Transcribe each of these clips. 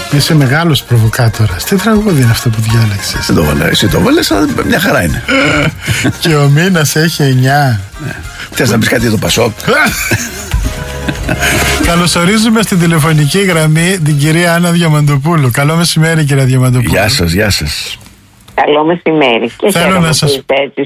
Είσαι μεγάλος προβοκάτορας. Τι τραγούδι είναι αυτό που διάλεξες? Δεν το βάλε. Εσύ το βάλες, αλλά μια χαρά είναι. Και ο μήνας έχει 9. Θες να πεις κάτι για το Πασόκ? Καλωσορίζουμε στην τηλεφωνική γραμμή την κυρία Άννα Διαμαντοπούλου. Καλό μεσημέρι, κυρία Διαμαντοπούλου. Γεια σας, γεια σας. Καλό μεσημέρι. Και θέλω να σας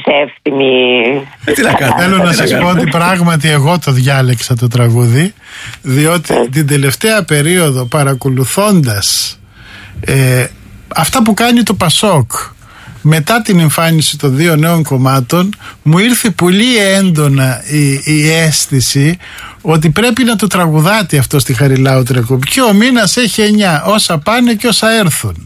Θέλω να σας πω ότι πράγματι εγώ το διάλεξα το τραγούδι, διότι την τελευταία περίοδο παρακολουθώντας αυτά που κάνει το Πασόκ μετά την εμφάνιση των δύο νέων κομμάτων, μου ήρθε πολύ έντονα η αίσθηση ότι πρέπει να το τραγουδάτε αυτό στη Χαριλάου Τρεκούπη. Και ο μήνας έχει 9, όσα πάνε και όσα έρθουν.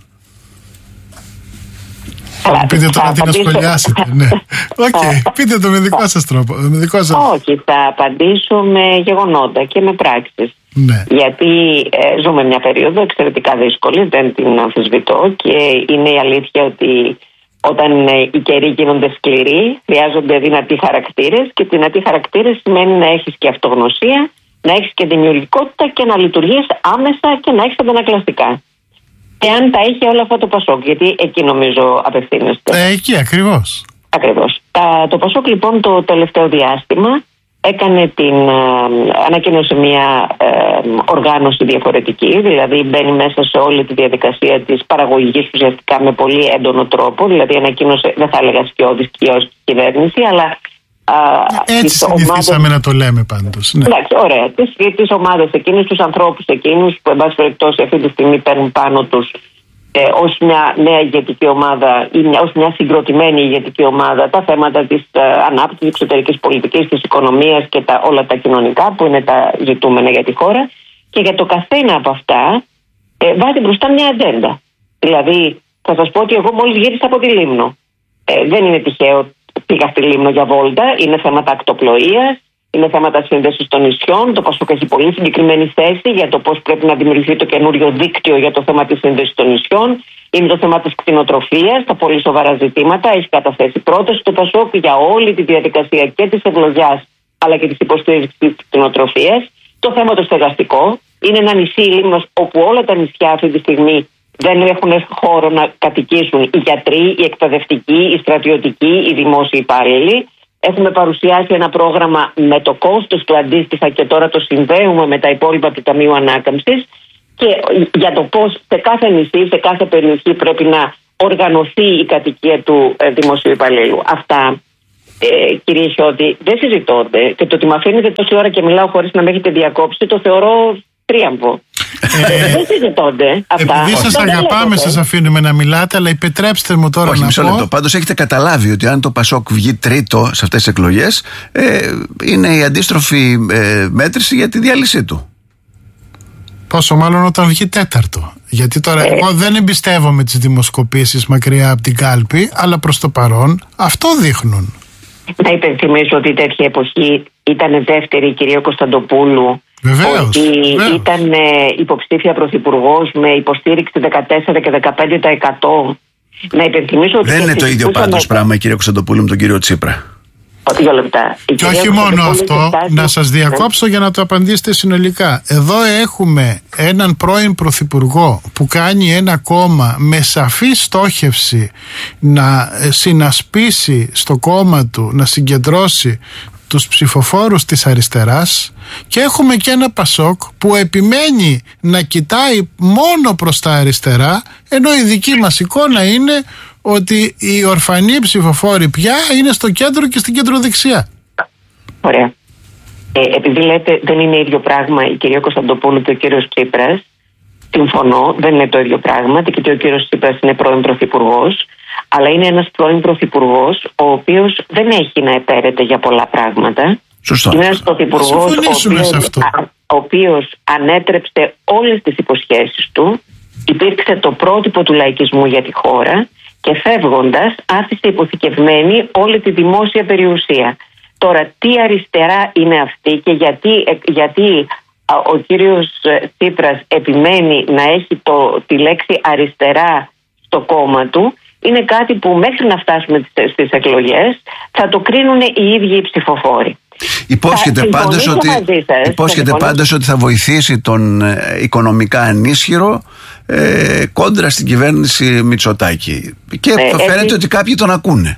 Πείτε το να την ασχολιάσετε. Ναι. Πείτε το με δικό σας τρόπο. Όχι, θα απαντήσω με γεγονότα και με πράξεις. Ναι. Γιατί ζούμε μια περίοδο εξαιρετικά δύσκολη, δεν την αμφισβητώ, και είναι η αλήθεια ότι όταν οι καιροί γίνονται σκληροί, χρειάζονται δυνατοί χαρακτήρες, και δυνατοί χαρακτήρες σημαίνει να έχεις και αυτογνωσία, να έχεις και δημιουργικότητα και να λειτουργείς άμεσα και να έχεις αντανακλαστικά. Εάν τα είχε όλα αυτά το Πασόκ, γιατί εκεί νομίζω απευθύνεστε. Εκεί ακριβώς. Ακριβώς. Το Πασόκ λοιπόν το τελευταίο διάστημα ανακοίνωσε μια οργάνωση διαφορετική, δηλαδή μπαίνει μέσα σε όλη τη διαδικασία της παραγωγής ουσιαστικά με πολύ έντονο τρόπο, δηλαδή ανακοίνωσε, δεν θα έλεγα σκιώδης κυβέρνηση, αλλά έτσι συνηθίσαμε να το λέμε πάντως. Ναι. Εντάξει, ωραία. Τις ομάδες εκείνες, τους ανθρώπους εκείνους που εν πάση περιπτώσει αυτή τη στιγμή παίρνουν πάνω τους ως μια νέα ηγετική ομάδα ή ως μια συγκροτημένη ηγετική ομάδα τα θέματα της ανάπτυξης, της εξωτερικής πολιτικής, της οικονομίας και όλα τα κοινωνικά που είναι τα ζητούμενα για τη χώρα, και για το καθένα από αυτά βάζει μπροστά μια ατζέντα. Δηλαδή θα σας πω ότι εγώ μόλις γύρισα από τη Λίμνο. Δεν είναι τυχαίο. Πήγα στη Λίμνο για βόλτα, είναι θέματα ακτοπλοείας, είναι θέματα σύνδεσης των νησιών. Το Πασόκ έχει πολύ συγκεκριμένη θέση για το πώς πρέπει να δημιουργηθεί το καινούριο δίκτυο για το θέμα της σύνδεσης των νησιών. Είναι το θέμα της κτηνοτροφίας, τα πολύ σοβαρά ζητήματα. Έχει καταθέσει πρόταση το Πασόκ για όλη τη διαδικασία και της ευλογιάς αλλά και της υποστήριξης της κτηνοτροφίας. Το θέμα το στεγαστικό. Είναι ένα νησί Λίμνος όπου όλα τα νησιά αυτή τη στιγμή δεν έχουν χώρο να κατοικήσουν οι γιατροί, οι εκπαιδευτικοί, οι στρατιωτικοί, οι δημόσιοι υπάλληλοι. Έχουμε παρουσιάσει ένα πρόγραμμα με το κόστος του αντίστοιχα και τώρα το συνδέουμε με τα υπόλοιπα του Ταμείου Ανάκαμψης, και για το πώς σε κάθε νησί, σε κάθε περιοχή πρέπει να οργανωθεί η κατοικία του δημοσίου υπαλλήλου. Αυτά, κύριε Χιώτη, δεν συζητώνται, και το ότι με αφήνετε τόση ώρα και μιλάω χωρίς να με έχετε διακόψει το θεωρώ τρίαμβο. Δεν συζητώνται αυτά. Επειδή σας αγαπάμε, σας αφήνουμε να μιλάτε, αλλά επιτρέψτε μου τώρα να πω. Πάντως έχετε καταλάβει ότι αν το Πασόκ βγει τρίτο σε αυτές τις εκλογές, είναι η αντίστροφη μέτρηση για τη διάλυσή του. Πόσο μάλλον όταν βγει τέταρτο. Γιατί τώρα εγώ δεν εμπιστεύομαι τις δημοσκοπήσεις μακριά από την κάλπη, αλλά προς το παρόν αυτό δείχνουν. Να υπενθυμίσω ότι τέτοια εποχή ήταν δεύτερη η κυρία Κωνσταντοπούλου. Βεβαίως, ότι ήταν υποψήφια πρωθυπουργός με υποστήριξη 14 και 15%. Να υπενθυμίσω ότι δεν είναι το ίδιο πάντως πράγμα η κυρία Κωνσταντοπούλου με τον κύριο Τσίπρα. 2 λεπτά. Και όχι μόνο αυτό, να σας διακόψω για να το απαντήσετε συνολικά. Εδώ έχουμε έναν πρώην πρωθυπουργό που κάνει ένα κόμμα με σαφή στόχευση να συνασπίσει στο κόμμα του, να συγκεντρώσει τους ψηφοφόρους της αριστεράς, και έχουμε και ένα Πασόκ που επιμένει να κοιτάει μόνο προς τα αριστερά, ενώ η δική μας εικόνα είναι ότι οι ορφανοί ψηφοφόροι πια είναι στο κέντρο και στην κεντροδεξιά. Ωραία. Επειδή λέτε δεν είναι ίδιο πράγμα η κυρία Κωνσταντοπούλου και ο κύριος Τσίπρας, συμφωνώ, δεν είναι το ίδιο πράγμα, και ο κύριος Τσίπρας είναι πρώην πρωθυπουργός, αλλά είναι ένας πρώην πρωθυπουργός ο οποίος δεν έχει να επέρεται για πολλά πράγματα. Σωστά. Είναι ένας πρωθυπουργός ο οποίος ανέτρεψε όλες τις υποσχέσεις του, υπήρξε το πρότυπο του λαϊκισμού για τη χώρα και φεύγοντας άφησε υποθηκευμένη όλη τη δημόσια περιουσία. Τώρα, τι αριστερά είναι αυτή και γιατί ο κύριος Τσίπρας επιμένει να έχει τη λέξη αριστερά στο κόμμα του, είναι κάτι που μέχρι να φτάσουμε στις εκλογές θα το κρίνουν οι ίδιοι οι ψηφοφόροι. Υπόσχεται πάντως ότι θα βοηθήσει τον οικονομικά ανίσχυρο κόντρα στην κυβέρνηση Μητσοτάκη. Και φαίνεται ότι κάποιοι τον ακούνε.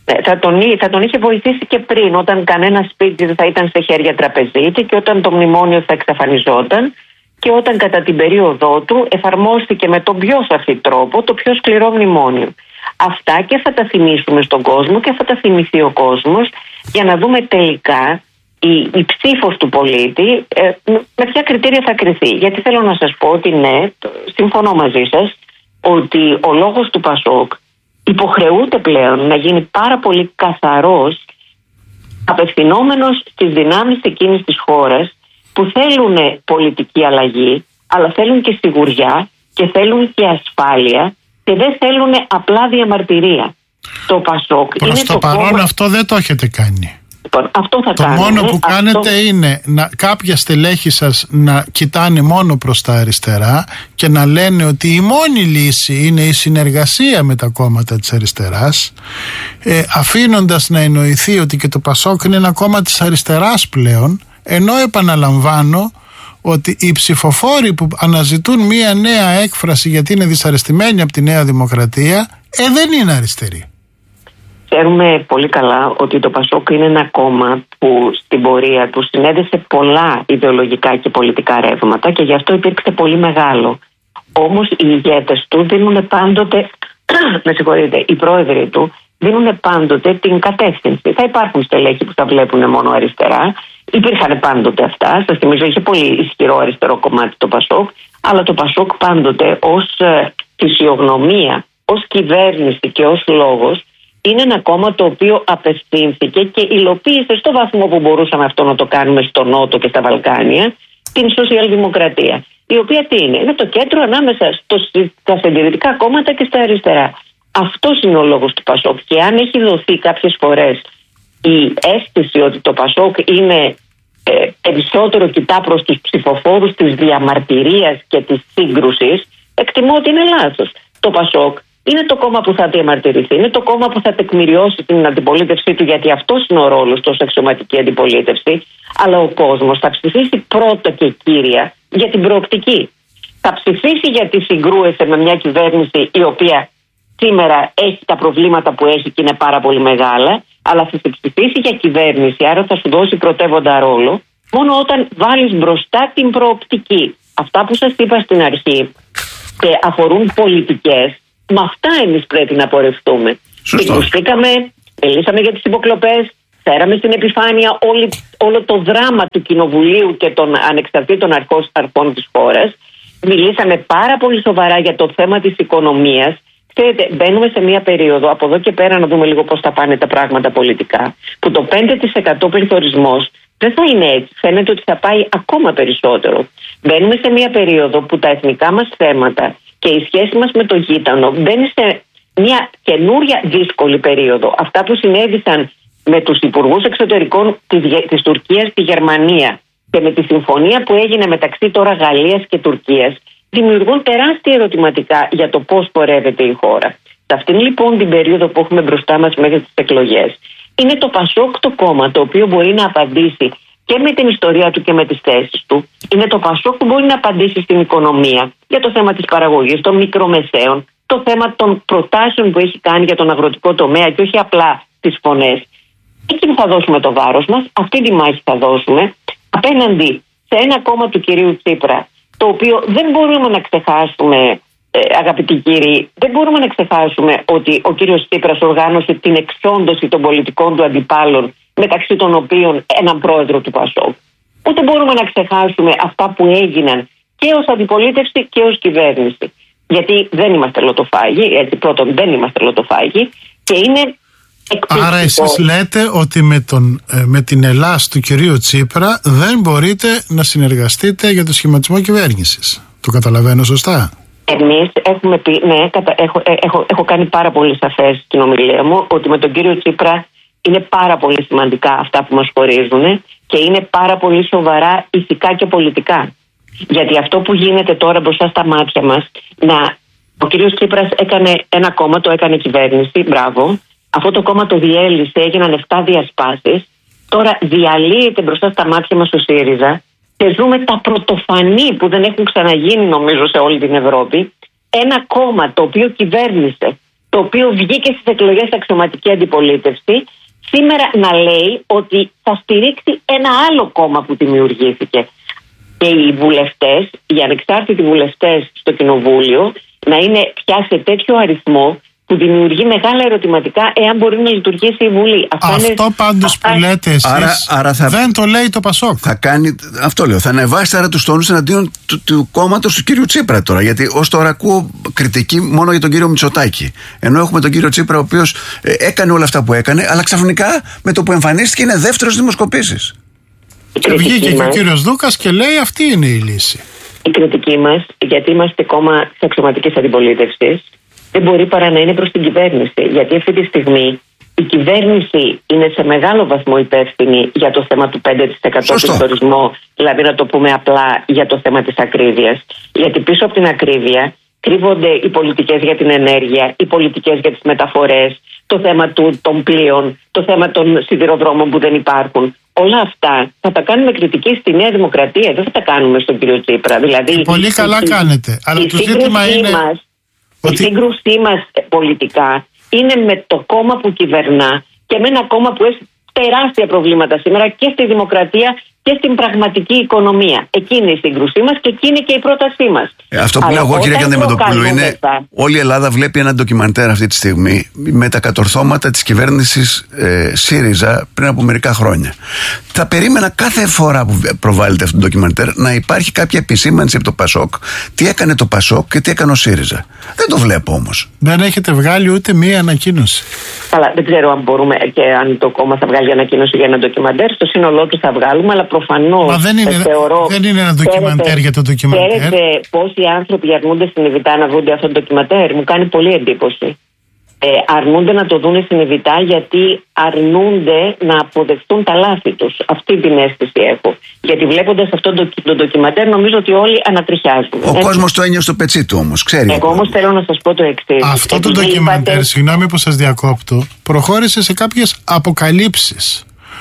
Θα τον είχε βοηθήσει και πριν, όταν κανένα σπίτι δεν θα ήταν σε χέρια τραπεζίτη και όταν το μνημόνιο θα εξαφανιζόταν και όταν κατά την περίοδό του εφαρμόστηκε με τον πιο σαφή τρόπο το πιο σκληρό μνημόνιο. Αυτά και θα τα θυμίσουμε στον κόσμο και θα τα θυμηθεί ο κόσμος, για να δούμε τελικά η ψήφος του πολίτη με ποια κριτήρια θα κριθεί. Γιατί θέλω να σας πω ότι ναι, συμφωνώ μαζί σας ότι ο λόγος του Πασόκ υποχρεούται πλέον να γίνει πάρα πολύ καθαρός, απευθυνόμενος στις δυνάμεις εκείνης της χώρας που θέλουν πολιτική αλλαγή, αλλά θέλουν και σιγουριά και θέλουν και ασφάλεια και δεν θέλουν απλά διαμαρτυρία. Το Πασόκ προς το παρόν κόμμα... αυτό δεν το έχετε κάνει. Αυτό θα το κάνουμε. Μόνο που κάνετε είναι κάποια στελέχη σας να κοιτάνε μόνο προς τα αριστερά και να λένε ότι η μόνη λύση είναι η συνεργασία με τα κόμματα της αριστεράς, αφήνοντας να εννοηθεί ότι και το Πασόκ είναι ένα κόμμα της αριστεράς πλέον, ενώ επαναλαμβάνω ότι οι ψηφοφόροι που αναζητούν μία νέα έκφραση γιατί είναι δυσαρεστημένοι από τη Νέα Δημοκρατία δεν είναι αριστεροί. Ξέρουμε πολύ καλά ότι το Πασόκ είναι ένα κόμμα που στην πορεία του συνέδεσε πολλά ιδεολογικά και πολιτικά ρεύματα και γι' αυτό υπήρξε πολύ μεγάλο. Όμως οι ηγέτες του δίνουν πάντοτε, οι πρόεδροι του δίνουν πάντοτε την κατεύθυνση. Θα υπάρχουν στελέχοι που θα βλέπουν μόνο αριστερά. Υπήρχαν πάντοτε αυτά. Σας θυμίζω, είχε πολύ ισχυρό αριστερό κομμάτι το Πασόκ, αλλά το Πασόκ πάντοτε ως φυσιογνωμία, ως κυβέρνηση και ως λόγος είναι ένα κόμμα το οποίο απευθύνθηκε και υλοποίησε στο βαθμό που μπορούσαμε αυτό να το κάνουμε στο Νότο και στα Βαλκάνια την σοσιαλδημοκρατία, η οποία τι είναι? Είναι το κέντρο ανάμεσα στα συντηρητικά κόμματα και στα αριστερά. Αυτός είναι ο λόγος του Πασόκ, και αν έχει δοθεί κάποιες φορές η αίσθηση ότι το Πασόκ είναι περισσότερο κοιτά προς τους ψηφοφόρους της διαμαρτυρίας και της σύγκρουσης, εκτιμώ ότι είναι λάθος. Το Πασόκ είναι το κόμμα που θα διαμαρτυρηθεί, είναι το κόμμα που θα τεκμηριώσει την αντιπολίτευσή του, γιατί αυτός είναι ο ρόλος του ως αξιωματική αντιπολίτευση, αλλά ο κόσμος θα ψηφίσει πρώτα και κύρια για την προοπτική. Θα ψηφίσει γιατί συγκρούεσαι με μια κυβέρνηση η οποία σήμερα έχει τα προβλήματα που έχει και είναι πάρα πολύ μεγάλα, αλλά θα ψηφίσει για κυβέρνηση, άρα θα σου δώσει πρωτεύοντα ρόλο μόνο όταν βάλεις μπροστά την προοπτική. Αυτά που σας είπα στην αρχή και αφορούν πολιτικές, με αυτά εμείς πρέπει να πορευτούμε. Συγκρουστήκαμε, μιλήσαμε για τις υποκλοπές, φέραμε στην επιφάνεια όλο το δράμα του Κοινοβουλίου και των ανεξαρτήτων αρχών της χώρας. Μιλήσαμε πάρα πολύ σοβαρά για το θέμα της οικονομίας. Ξέρετε, μπαίνουμε σε μια περίοδο, από εδώ και πέρα να δούμε λίγο πώς θα πάνε τα πράγματα πολιτικά, που το 5% πληθωρισμός δεν θα είναι έτσι. Φαίνεται ότι θα πάει ακόμα περισσότερο. Μπαίνουμε σε μια περίοδο που τα εθνικά μας θέματα και η σχέση μας με το γείτονο μπαίνει σε μια καινούρια δύσκολη περίοδο. Αυτά που συνέβησαν με τους υπουργούς εξωτερικών της Τουρκίας στη Γερμανία και με τη συμφωνία που έγινε μεταξύ τώρα Γαλλίας και Τουρκίας δημιουργούν τεράστια ερωτηματικά για το πώς πορεύεται η χώρα. Σε αυτήν λοιπόν την περίοδο που έχουμε μπροστά μας μέχρι τις εκλογές, είναι το Πασόκ το κόμμα το οποίο μπορεί να απαντήσει και με την ιστορία του και με τις θέσεις του. Είναι το Πασόκ που μπορεί να απαντήσει στην οικονομία, για το θέμα της παραγωγής, των μικρομεσαίων, το θέμα των προτάσεων που έχει κάνει για τον αγροτικό τομέα και όχι απλά τις φωνές. Εκεί θα δώσουμε το βάρος μας, αυτή τη μάχη θα δώσουμε απέναντι σε ένα κόμμα του κυρίου Τσίπρα, το οποίο δεν μπορούμε να ξεχάσουμε, αγαπητοί κύριοι, δεν μπορούμε να ξεχάσουμε ότι ο κύριος Τσίπρας οργάνωσε την εξόντωση των πολιτικών του αντιπάλων, μεταξύ των οποίων έναν πρόεδρο του Πασόκ. Ούτε μπορούμε να ξεχάσουμε αυτά που έγιναν και ως αντιπολίτευση και ως κυβέρνηση. Γιατί δεν είμαστε λοτοφάγοι, έτσι πρώτον δεν είμαστε λοτοφάγοι και είναι εκπληκτικό. Άρα εσείς λέτε ότι με την Ελλάς του κυρίου Τσίπρα δεν μπορείτε να συνεργαστείτε για το σχηματισμό κυβέρνησης. Το καταλαβαίνω σωστά? Εμείς έχουμε πει, ναι, έχω κάνει πάρα πολύ σαφές στην ομιλία μου ότι με τον κύριο Τσίπρα είναι πάρα πολύ σημαντικά αυτά που μας χωρίζουν και είναι πάρα πολύ σοβαρά ηθικά και πολιτικά. Γιατί αυτό που γίνεται τώρα μπροστά στα μάτια μας, ο κύριος Τσίπρας έκανε ένα κόμμα, το έκανε κυβέρνηση, μπράβο. Αυτό το κόμμα το διέλυσε, έγιναν 7 διασπάσεις Τώρα διαλύεται μπροστά στα μάτια μας ο ΣΥΡΙΖΑ και ζούμε τα πρωτοφανή που δεν έχουν ξαναγίνει νομίζω σε όλη την Ευρώπη. Ένα κόμμα το οποίο κυβέρνησε, το οποίο βγήκε στις εκλογές αξιωματική αντιπολίτευση, σήμερα να λέει ότι θα στηρίξει ένα άλλο κόμμα που δημιουργήθηκε. Και οι βουλευτές, οι ανεξάρτητοι βουλευτές στο Κοινοβούλιο, να είναι πια σε τέτοιο αριθμό που δημιουργεί μεγάλα ερωτηματικά εάν μπορεί να λειτουργήσει η Βουλή. Αυτό πάντως που λέτε εσείς δεν το λέει το ΠΑΣΟΚ. Θα κάνει, αυτό λέω, θα ανεβάσει άρα τους τόνους εναντίον του κόμματος του κύριου Τσίπρα τώρα. Γιατί ως τώρα ακούω κριτική μόνο για τον κύριο Μητσοτάκη. Ενώ έχουμε τον κύριο Τσίπρα ο οποίος έκανε όλα αυτά που έκανε, αλλά ξαφνικά με το που εμφανίστηκε είναι δεύτερος δημοσκοπήσεις. Και βγήκε και ο κύριος Δούκας και λέει αυτή είναι η λύση. Η κριτική μας, γιατί είμαστε κόμμα της αξιωματικής αντιπολίτευσης, δεν μπορεί παρά να είναι προς την κυβέρνηση. Γιατί αυτή τη στιγμή η κυβέρνηση είναι σε μεγάλο βαθμό υπεύθυνη για το θέμα του 5% πληθωρισμό, δηλαδή να το πούμε απλά για το θέμα της ακρίβειας. Γιατί πίσω από την ακρίβεια κρύβονται οι πολιτικές για την ενέργεια, οι πολιτικές για τις μεταφορές, το θέμα των πλοίων, το θέμα των σιδηροδρόμων που δεν υπάρχουν. Όλα αυτά θα τα κάνουμε κριτική στη Νέα Δημοκρατία, δεν θα τα κάνουμε στον κύριο Τσίπρα. Δηλαδή, πολύ καλά κάνετε. Αλλά το ζήτημα είναι η σύγκρουσή μας πολιτικά είναι με το κόμμα που κυβερνά και με ένα κόμμα που έχει τεράστια προβλήματα σήμερα και στη δημοκρατία και στην πραγματική οικονομία. Εκεί είναι η σύγκρουσή μας και εκεί είναι και η πρότασή μας. Αυτό που λέω εγώ, κυρία Καντεμετοπούλου, είναι όλη η Ελλάδα βλέπει ένα ντοκιμαντέρ αυτή τη στιγμή με τα κατορθώματα της κυβέρνησης ΣΥΡΙΖΑ πριν από μερικά χρόνια. Θα περίμενα κάθε φορά που προβάλλεται αυτό το ντοκιμαντέρ να υπάρχει κάποια επισήμανση από το ΠΑΣΟΚ. Τι έκανε το ΠΑΣΟΚ και τι έκανε ο ΣΥΡΙΖΑ. Δεν το βλέπω όμως. Δεν έχετε βγάλει ούτε μία ανακοίνωση. Καλά, δεν ξέρω αν μπορούμε και αν το κόμμα θα βγάλει ανακοίνωση για ένα ντοκιμαντέρ. Στο σύνολό του θα βγάλουμε, αλλά προφανώς δεν είναι ένα ντοκιμαντέρ για το ντοκιμαντέρ. Ξέρετε πόσοι άνθρωποι αρνούνται συνειδητά να δουν αυτό το ντοκιμαντέρ? Μου κάνει πολύ εντύπωση. Αρνούνται να το δουν συνειδητά γιατί αρνούνται να αποδεχτούν τα λάθη τους. Αυτή την αίσθηση έχω. Γιατί βλέποντας αυτό το ντοκιμαντέρ νομίζω ότι όλοι ανατριχιάζουν. Ο κόσμος το ένιωσε στο πετσί του όμως, ξέρει. Εγώ όμως θέλω να σας πω το εξής. Αυτό το ντοκιμαντέρ, συγγνώμη που σας διακόπτω, προχώρησε σε κάποιες αποκαλύψεις.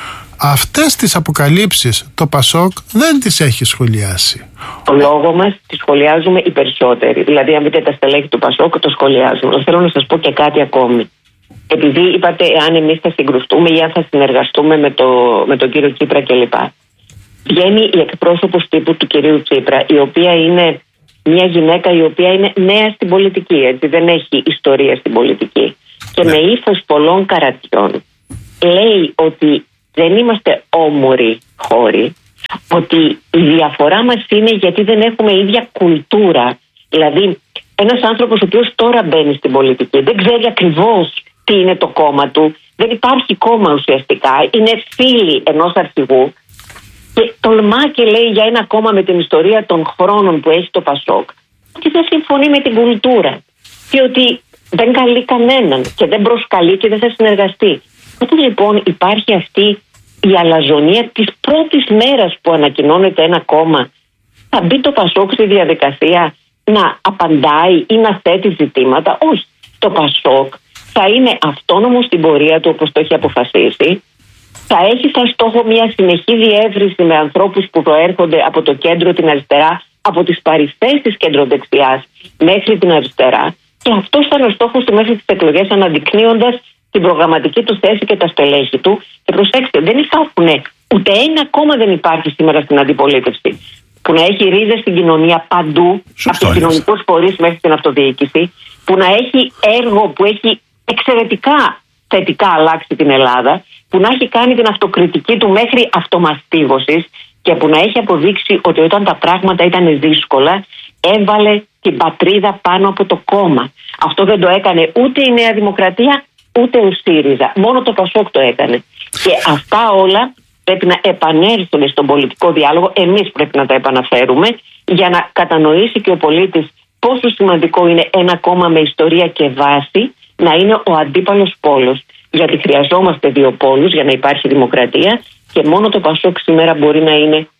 Αυτές τις αποκαλύψεις το ΠΑΣΟΚ δεν τις έχει σχολιάσει. Το λόγο μας τη σχολιάζουμε οι περισσότεροι. Δηλαδή, αν δείτε τα στελέχη του ΠΑΣΟΚ, το σχολιάζουμε. Αλλά θέλω να σας πω και κάτι ακόμη. Επειδή είπατε, αν εμείς θα συγκρουστούμε ή αν θα συνεργαστούμε με τον κύριο Τσίπρα κλπ. Βγαίνει η εκπρόσωπος τύπου του κυρίου Τσίπρα, η οποία είναι μια γυναίκα η οποία είναι νέα στην πολιτική, έτσι, δεν έχει ιστορία στην πολιτική. Και με ύφος πολλών καρατιών λέει ότι δεν είμαστε όμοροι χώροι, ότι η διαφορά μας είναι γιατί δεν έχουμε ίδια κουλτούρα. Δηλαδή, ένας άνθρωπος ο οποίος τώρα μπαίνει στην πολιτική δεν ξέρει ακριβώς τι είναι το κόμμα του, δεν υπάρχει κόμμα ουσιαστικά, είναι φίλοι ενός αρχηγού και τολμά και λέει για ένα κόμμα με την ιστορία των χρόνων που έχει το ΠΑΣΟΚ ότι δεν συμφωνεί με την κουλτούρα και ότι δεν καλεί κανέναν και δεν προσκαλεί και δεν θα συνεργαστεί. Όταν λοιπόν υπάρχει αυτή η αλαζονία της πρώτης μέρας που ανακοινώνεται ένα κόμμα, θα μπει το ΠΑΣΟΚ στη διαδικασία να απαντάει ή να θέτει ζητήματα? Όχι. Το ΠΑΣΟΚ θα είναι αυτόνομο στην πορεία του όπως το έχει αποφασίσει. Θα έχει σαν στόχο μια συνεχή διεύρυνση με ανθρώπους που προέρχονται από το κέντρο, την αριστερά, από τις παρυφές της κεντροδεξιάς μέχρι την αριστερά. Και αυτός θα είναι ο στόχος του μέχρι τις εκλογές, αναδεικνύοντας την προγραμματική του θέση και τα στελέχη του. Και προσέξτε, δεν υπάρχουν, ούτε ένα κόμμα δεν υπάρχει σήμερα στην αντιπολίτευση που να έχει ρίζες στην κοινωνία παντού, από τους κοινωνικούς φορείς μέχρι την αυτοδιοίκηση, που να έχει έργο που έχει εξαιρετικά θετικά αλλάξει την Ελλάδα, που να έχει κάνει την αυτοκριτική του μέχρι αυτομαστίγωσης και που να έχει αποδείξει ότι όταν τα πράγματα ήταν δύσκολα έβαλε την πατρίδα πάνω από το κόμμα. Αυτό δεν το έκανε ούτε η Νέα Δημοκρατία ούτε ο ΣΥΡΙΖΑ. Μόνο το ΠΑΣΟΚ το έκανε. Και αυτά όλα πρέπει να επανέλθουν στον πολιτικό διάλογο. Εμείς πρέπει να τα επαναφέρουμε για να κατανοήσει και ο πολίτης πόσο σημαντικό είναι ένα κόμμα με ιστορία και βάση να είναι ο αντίπαλος πόλος. Γιατί χρειαζόμαστε δύο πόλους για να υπάρχει δημοκρατία και μόνο το ΠΑΣΟΚ σήμερα μπορεί να είναι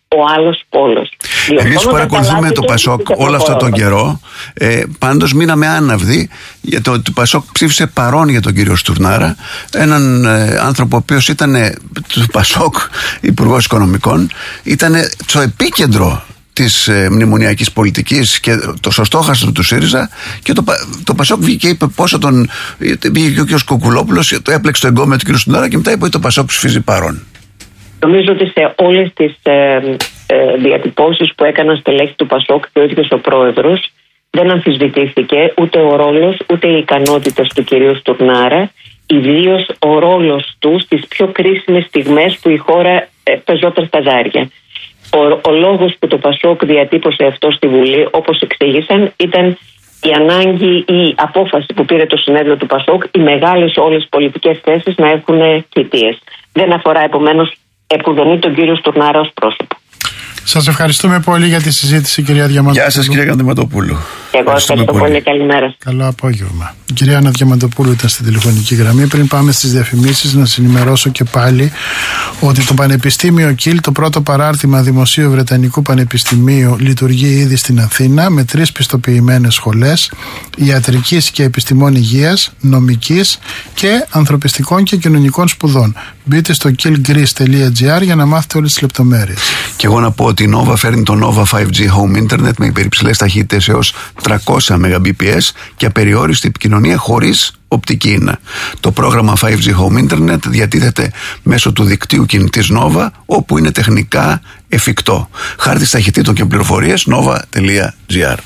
ο άλλος πόλος. Εμείς που παρακολουθούμε το Πασόκ όλο αυτόν τον καιρό, πάντως μείναμε άναυδοι για το ότι το Πασόκ ψήφισε παρόν για τον κύριο Στουρνάρα, έναν άνθρωπο ο οποίος ήταν του Πασόκ υπουργός οικονομικών, ήταν στο επίκεντρο της μνημονιακής πολιτικής και το σωστόχαστρο του ΣΥΡΙΖΑ, και το Πασόκ βγήκε και είπε πόσο πήγε και ο κ. Κοκουλόπουλος, το έπλεξε το εγκόμιο του κ. Στουρνάρα και μετά είπε ότι το Πασόκ ψηφίζει παρόν. Νομίζω ότι σε όλες τις διατυπώσεις που έκαναν στελέχη του Πασόκ και ο ίδιος ο πρόεδρος, δεν αμφισβητήθηκε ούτε ο ρόλος ούτε οι ικανότητες του κυρίου Στουρνάρα, ιδίως ο ρόλος του στις πιο κρίσιμες στιγμές που η χώρα πεζόταν στα ζάρια. Ο λόγος που το Πασόκ διατύπωσε αυτό στη Βουλή, όπως εξήγησαν, ήταν η ανάγκη ή η απόφαση που πήρε το συνέδριο του Πασόκ, οι μεγάλες όλες πολιτικές θέσεις να έχουν θητείες. Δεν αφορά επομένως επουδενή τον κύριο Στουρνάρα ως πρόσωπο. Σας ευχαριστούμε πολύ για τη συζήτηση, κυρία Διαμαντοπούλου. Γεια σας, κυρία Διαμαντοπούλου. Εγώ ευχαριστώ πολύ. Καλημέρα. Καλό απόγευμα. Η κυρία Άννα Διαμαντοπούλου ήταν στην τηλεφωνική γραμμή. Πριν πάμε στις διαφημίσεις, να σας ενημερώσω και πάλι ότι το Πανεπιστήμιο Κιλ, το πρώτο παράρτημα Δημοσίου Βρετανικού Πανεπιστημίου, λειτουργεί ήδη στην Αθήνα με 3 πιστοποιημένες σχολές ιατρικής και επιστημών υγείας, νομικής και ανθρωπιστικών και κοινωνικών σπουδών. Μπείτε στο killgreece.gr για να μάθετε όλες τις λεπτομέρειες. Και εγώ να πω ότι η Nova φέρνει το Nova 5G Home Internet με υπερυψηλές ταχύτητες έως 300 Mbps και απεριόριστη επικοινωνία χωρίς οπτική ίνα. Το πρόγραμμα 5G Home Internet διατίθεται μέσω του δικτύου κινητής Nova, όπου είναι τεχνικά εφικτό. Χάρτης ταχυτήτων και πληροφορίες nova.gr.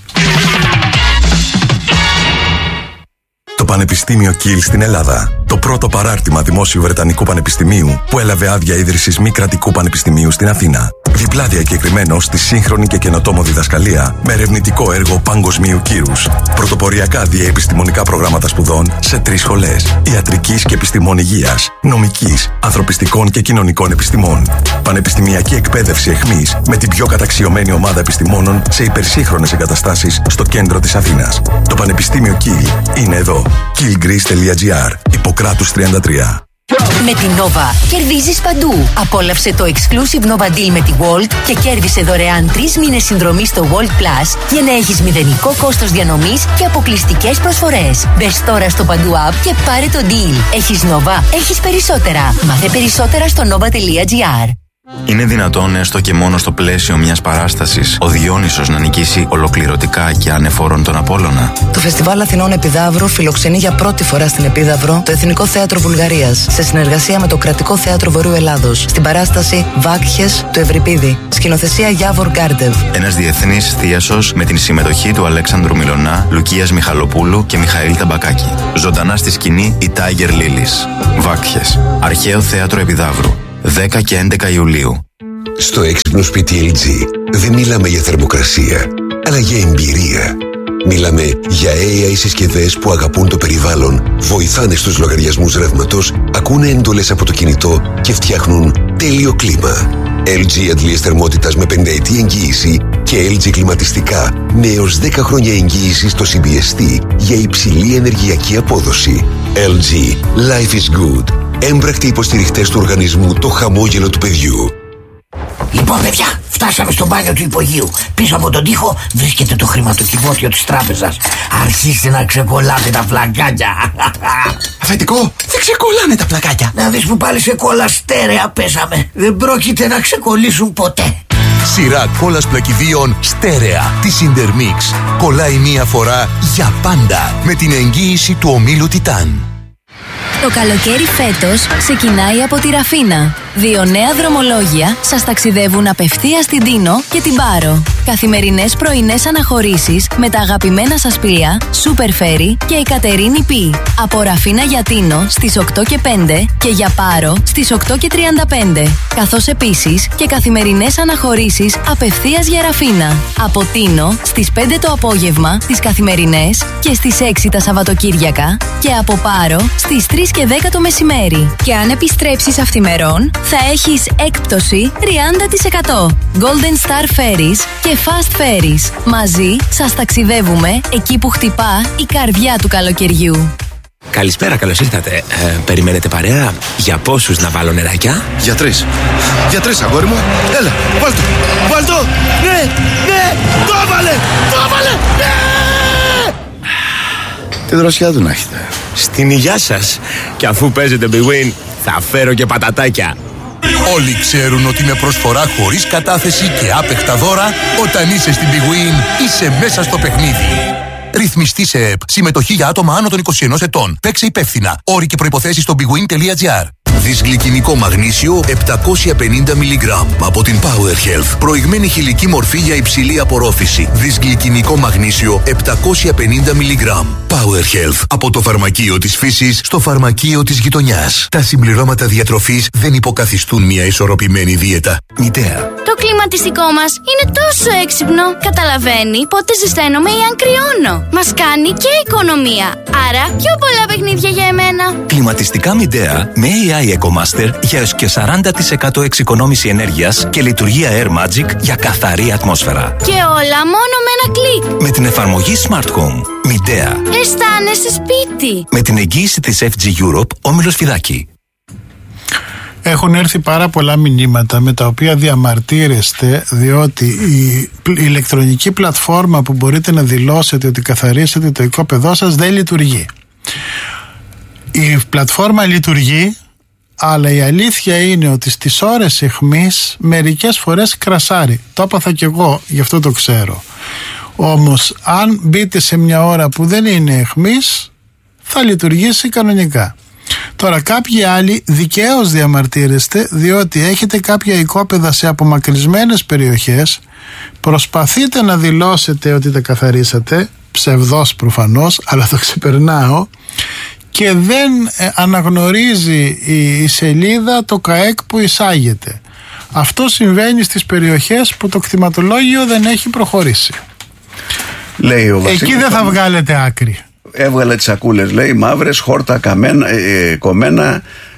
Το Πανεπιστήμιο Κιλ στην Ελλάδα. Το πρώτο παράρτημα Δημόσιου Βρετανικού Πανεπιστημίου που έλαβε άδεια ίδρυσης μη κρατικού πανεπιστημίου στην Αθήνα. Διπλά διακεκριμένο στη σύγχρονη και καινοτόμο διδασκαλία με ερευνητικό έργο παγκοσμίου κύρους. Πρωτοποριακά διαεπιστημονικά προγράμματα σπουδών σε 3 σχολές. Ιατρικής και επιστημών υγείας, νομικής, ανθρωπιστικών και κοινωνικών επιστημών. Πανεπιστημιακή εκπαίδευση εχμής με την πιο καταξιωμένη ομάδα επιστημόνων σε υπερσύγχρονες εγκαταστάσεις στο κέντρο της Αθήνας. Το Πανεπιστήμιο Κιλ είναι εδώ. killgreece.gr. Ιπποκράτους 33. Με την Nova κερδίζεις παντού. Απόλαυσε το exclusive Nova Deal με τη Walt και κέρδισε δωρεάν 3 μήνες συνδρομή στο Walt Plus για να έχεις μηδενικό κόστος διανομής και αποκλειστικές προσφορές. Μπες τώρα στο Παντού App και πάρε το deal. Έχεις Nova, έχεις περισσότερα. Μάθε περισσότερα στο nova.gr. Είναι δυνατόν έστω και μόνο στο πλαίσιο μιας παράστασης ο Διόνυσος να νικήσει ολοκληρωτικά και ανεφόρον τον Απόλλωνα? Το Φεστιβάλ Αθηνών Επιδαύρου φιλοξενεί για πρώτη φορά στην Επίδαυρο το Εθνικό Θέατρο Βουλγαρίας σε συνεργασία με το Κρατικό Θέατρο Βορείου Ελλάδος στην παράσταση Βάκχες του Ευρυπίδη. Σκηνοθεσία Γιάβορ Γκάρντεβ. Ένας διεθνής θίασος με την συμμετοχή του Αλέξανδρου Μιλωνά, Λουκίας Μιχαλοπούλου και Μιχαήλ Ταμπακάκη. Ζωντανά στη σκηνή η Tiger Lilies. Βάκχες. Αρχαίο Θέατρο Επιδαύρου. 10 και 11 Ιουλίου. Στο έξυπνο σπίτι LG δεν μιλάμε για θερμοκρασία, αλλά για εμπειρία. Μιλάμε για AI συσκευές που αγαπούν το περιβάλλον, βοηθάνε στους λογαριασμούς ρεύματος, ακούνε εντολές από το κινητό και φτιάχνουν τέλειο κλίμα. LG αντλίες θερμότητας με 50 ετή εγγύηση και LG κλιματιστικά με έως 10 χρόνια εγγύηση στο CBST για υψηλή ενεργειακή απόδοση. LG. Life is good. Έμπρακτοι υποστηριχτές του οργανισμού Το Χαμόγελο του Παιδιού. Λοιπόν, παιδιά, φτάσαμε στο μπάνιο του υπογείου. Πίσω από τον τοίχο βρίσκεται το χρηματοκιβώτιο της τράπεζας. Αρχίστε να ξεκολλάτε τα πλακάκια. Αφεντικό, δεν ξεκολλάνε τα πλακάκια. Να δεις που πάλι σε κόλλα στέρεα πέσαμε. Δεν πρόκειται να ξεκολλήσουν ποτέ. Σειρά κόλλας πλακιδίων στέρεα της Intermix. Κολλάει μία φορά για πάντα με την εγγύηση του ομίλου Τιτάν. Το καλοκαίρι φέτος ξεκινάει από τη Ραφίνα. 2 νέα δρομολόγια σας ταξιδεύουν απευθείας στην Τίνο και την Πάρο. Καθημερινές πρωινές αναχωρήσεις με τα αγαπημένα σας πλοία Super Ferry και η Κατερίνη Π. Από Ραφίνα για Τίνο στις 8 και 5 και για Πάρο στις 8 και 35. Καθώς επίσης και καθημερινές αναχωρήσεις απευθείας για Ραφίνα. Από Τίνο στις 5 το απόγευμα τις καθημερινές και στις 6 τα Σαββατοκύριακα και από Πάρο στις 3 και 10 το μεσημέρι. Και αν επιστρέψεις αυθημερών θα έχεις έκπτωση 30%. Golden Star Ferries και Fast Ferries. Μαζί σας ταξιδεύουμε εκεί που χτυπά η καρδιά του καλοκαιριού. Καλησπέρα, καλώς ήρθατε. Περιμένετε παρέα? Για πόσους να βάλω νεράκια? Για 3. Για 3, αγόρι μου. Έλα, βάλ' το. Ναι, το έβαλε, ναι! Τη δροσιά του να έχετε. Στην υγειά σας. Και αφού παίζετε Big Win, θα φέρω και πατατάκια. Όλοι ξέρουν ότι με προσφορά χωρίς κατάθεση και άπεχτα δώρα, όταν είσαι στην Big Win, είσαι μέσα στο παιχνίδι. Ρυθμιστή σε ΕΠ. Συμμετοχή για άτομα άνω των 21 ετών. Παίξε υπεύθυνα. Όροι και προϋποθέσεις στο bigwin.gr. Δυσγλυκινικό μαγνήσιο 750 mg από την Power Health. Προηγμένη χηλική μορφή για υψηλή απορρόφηση. Δυσγλυκινικό μαγνήσιο 750 mg. Power Health. Από το φαρμακείο της φύσης στο φαρμακείο της γειτονιάς. Τα συμπληρώματα διατροφής δεν υποκαθιστούν μια ισορροπημένη δίαιτα. Μητέα. Το κλιματιστικό μας είναι τόσο έξυπνο. Καταλαβαίνει πότε ζεσταίνομαι ή αν κρυώνω. Μας κάνει και οικονομία. Άρα πιο πολλά παιχνίδια για εμένα. Κλιματιστικά Midea με AI EcoMaster για έως και 40% εξοικονόμηση ενέργειας και λειτουργία Air Magic για καθαρή ατμόσφαιρα. Και όλα μόνο με ένα κλικ. Με την εφαρμογή Smart Home. Midea. Αισθάνεσαι σπίτι. Με την εγγύηση της FG Europe, Όμιλος Φιδάκη. Έχουν έρθει πάρα πολλά μηνύματα με τα οποία διαμαρτύρεστε, διότι η ηλεκτρονική πλατφόρμα που μπορείτε να δηλώσετε ότι καθαρίσετε το οικόπεδό σας δεν λειτουργεί. Η πλατφόρμα λειτουργεί, αλλά η αλήθεια είναι ότι στις ώρες αιχμής μερικές φορές κρασάρει. Το έπαθα κι εγώ, γι' αυτό το ξέρω. Όμως αν μπείτε σε μια ώρα που δεν είναι αιχμής, θα λειτουργήσει κανονικά. Τώρα κάποιοι άλλοι δικαίως διαμαρτύρεστε, διότι έχετε κάποια οικόπεδα σε απομακρυσμένες περιοχές, προσπαθείτε να δηλώσετε ότι τα καθαρίσατε, ψευδός προφανώς, αλλά το ξεπερνάω, και δεν αναγνωρίζει η σελίδα το ΚΑΕΚ που εισάγεται. Αυτό συμβαίνει στις περιοχές που το κτηματολόγιο δεν έχει προχωρήσει. Λέει ο Βασίλης, εκεί δεν θα βγάλετε άκρη. Έβγαλε τις σακούλες, λέει, μαύρες, χόρτα κομμένα,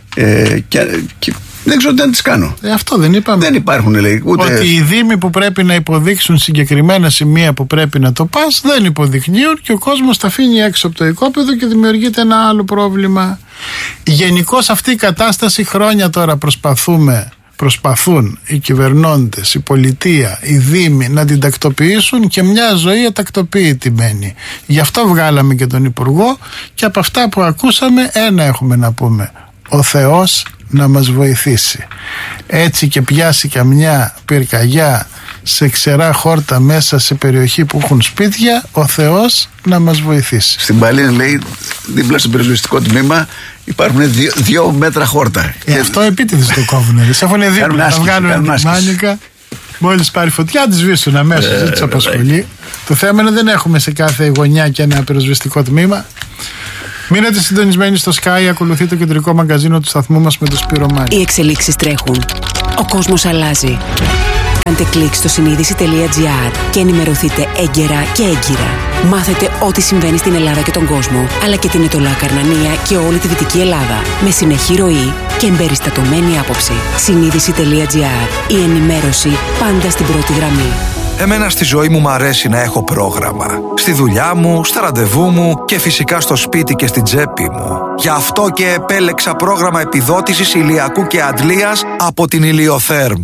και δεν ξέρω τι να τις κάνω. Αυτό δεν είπαμε. Δεν υπάρχουν, λέει, ούτε... Ότι οι δήμοι που πρέπει να υποδείξουν συγκεκριμένα σημεία που πρέπει να το πας δεν υποδεικνύουν και ο κόσμος τα αφήνει έξω από το οικόπεδο και δημιουργείται ένα άλλο πρόβλημα. Γενικώς αυτή η κατάσταση χρόνια τώρα προσπαθούν οι κυβερνώντες, η πολιτεία, οι δήμοι να την τακτοποιήσουν και μια ζωή ατακτοποιητή μένει. Γι' αυτό βγάλαμε και τον Υπουργό και από αυτά που ακούσαμε ένα έχουμε να πούμε: ο Θεός να μας βοηθήσει. Έτσι και πιάσει καμιά πυρκαγιά σε ξερά χόρτα μέσα σε περιοχή που έχουν σπίτια, ο Θεός να μας βοηθήσει. Στην Παλίνη, λέει, δίπλα στο πυροσβεστικό τμήμα υπάρχουν 2 μέτρα χόρτα. Αυτό επίτηδες το κόβουνε. Σε έχουν δίπλα, θα βγάλουν την μάνικα. Μόλις πάρει φωτιά, τη σβήσουν αμέσως, δεν τους απασχολεί. Το θέμα είναι δεν έχουμε σε κάθε γωνιά και ένα πυροσβεστικό τμήμα. Μείνετε συντονισμένοι στο Sky, ακολουθεί το κεντρικό μαγκαζίνο του σταθμού μας με το Σπύρο Μάνη. Οι εξελίξεις τρέχουν. Ο κόσμος αλλάζει. Κάντε κλικ στο συνείδηση.gr και ενημερωθείτε έγκαιρα και έγκυρα. Μάθετε ό,τι συμβαίνει στην Ελλάδα και τον κόσμο, αλλά και την Ετωλά Καρνανία και όλη τη Δυτική Ελλάδα. Με συνεχή ροή και εμπεριστατωμένη άποψη. Συνείδηση.gr. Η ενημέρωση πάντα στην πρώτη γραμμή. Εμένα στη ζωή μου αρέσει να έχω πρόγραμμα. Στη δουλειά μου, στα ραντεβού μου και φυσικά στο σπίτι και στην τσέπη μου. Γι' αυτό και επέλεξα πρόγραμμα επιδότησης ηλιακού και αντλίας από την Ηλιοθέρμ.